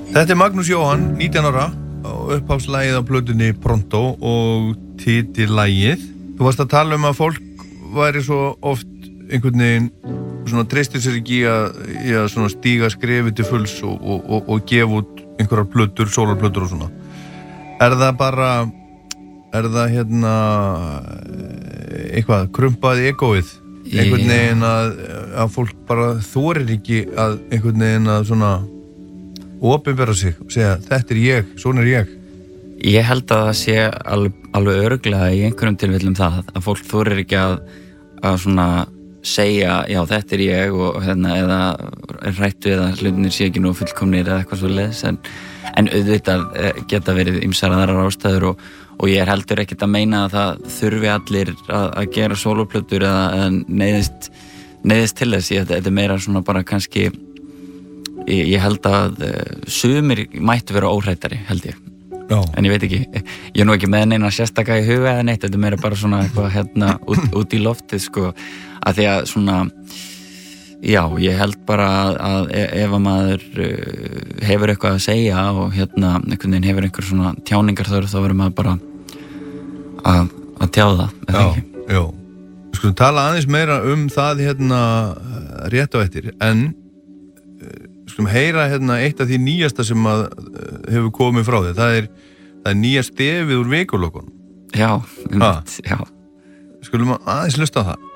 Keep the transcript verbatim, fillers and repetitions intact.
Þetta er Magnús Jóhann, nítján ára, og upphafslagið á plötunni Pronto og titillagið. Þú varst að tala um að fólk væri svo oft einhvern veginn svona treystir sér ekki í að, í að svona stíga skrefið til fulls og, og, og, og gefa út einhverjar plötur, sólarplötur og svona. Er það bara, er það hérna eitthvað, krumpað egóið? Einhvern veginn að, að fólk bara þorir ekki að einhvern veginn að svona opinbera sig og segja þetta er ég, svona er ég. Ég held að það sé alveg, alveg örugglega í einhverjum tilfellum það að fólk þorir ekki að, að svona segja já þetta er ég og hérna eða rættu eða hlutinir sé ekki nú fullkomnir eða eitthvað svo leiðis en, en auðvitað geta verið ýmsar aðrar ástæður og, og ég er heldur ekkert að meina að það þurfi allir að, að gera sólóplötur eða, eða neyðist, neyðist til þess. Ég, þetta er meira svona bara kannski ég, ég held að sumir mættu vera óhrættari held ég. Já. En ég veit ekki, ég er nú ekki með neina sérstaka í huga eða neitt, þetta er meira bara svona eitthvað hérna út, út í loftið sko, að því að svona, já, ég held bara að, að ef að maður hefur eitthvað að segja og hérna einhvern veginn hefur einhver svona tjáningar þar, þá verður maður bara að, að tjá það, eða ekki? Já, já. Við skulum tala aðeins meira um það hérna rétt á eftir, en skulum heyra hérna eitt af því nýjasta sem að hefur komið frá þér. Það er, það er nýja stefið úr vikulokkunum. Já, um mitt, já. Skulum aðeins hlusta á það.